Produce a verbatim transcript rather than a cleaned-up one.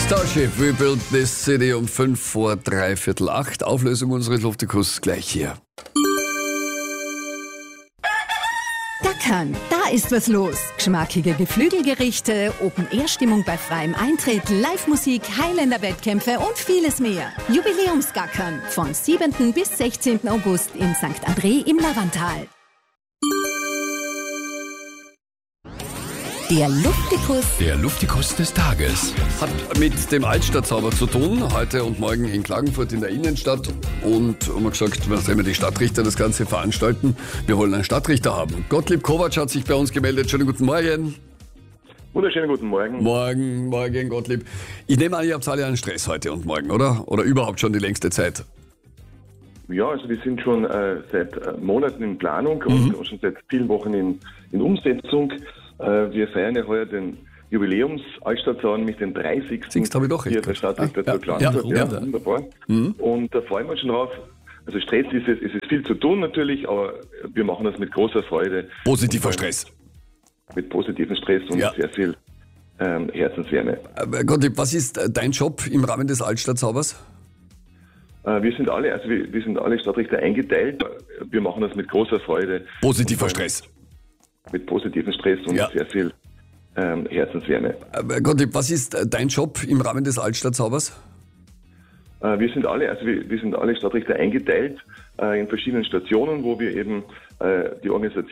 Starship, We Built This City um fünf vor drei Viertel acht. Auflösung unseres Luftikus gleich hier. Gackern, da ist was los. Geschmackige Geflügelgerichte, Open-Air-Stimmung bei freiem Eintritt, Live-Musik, Highlander-Wettkämpfe und vieles mehr. Jubiläumsgackern von siebenten bis sechzehnten August in Sankt André im Lavantal. Der Luftikus. Der Luftikus des Tages. Hat mit dem Altstadtzauber zu tun, heute und morgen in Klagenfurt in der Innenstadt. Und haben wir gesagt, nachdem wir die Stadtrichter das Ganze veranstalten, wir wollen einen Stadtrichter haben. Gottlieb Kovac hat sich bei uns gemeldet. Schönen guten Morgen. Wunderschönen guten Morgen. Morgen, morgen, Gottlieb. Ich nehme an, ihr habt alle einen Stress heute und morgen, oder? Oder überhaupt schon die längste Zeit? Ja, also wir sind schon äh, seit äh, Monaten in Planung Mhm. und schon seit vielen Wochen in, in Umsetzung. Äh, wir feiern ja heuer den Jubiläums-Altstadtsauer mit den dreißigsten Siehst, habe ich doch recht hier der Stadtrichter Ah, zu Klagenfurt. ja, Ja, ja. wunderbar. Mhm. Und da freuen wir uns schon drauf. Also Stress ist es, es ist viel zu tun natürlich, aber wir machen das mit großer Freude. Positiver Stress. Mit positivem Stress und Ja. sehr viel ähm, Herzenswärme. Aber Gottlieb, was ist äh, dein Job im Rahmen des Altstadtzaubers? Äh, wir sind alle, also wir, wir sind alle Stadtrichter eingeteilt. Wir machen das mit großer Freude. Positiver Stress. Mit positivem Stress und Ja. sehr viel ähm, Herzenswärme. Aber Gottlieb, was ist äh, dein Job im Rahmen des Altstadtzaubers? Äh, wir sind alle, also wir, wir sind alle Stadtrichter eingeteilt äh, in verschiedenen Stationen, wo wir eben äh, die Organisation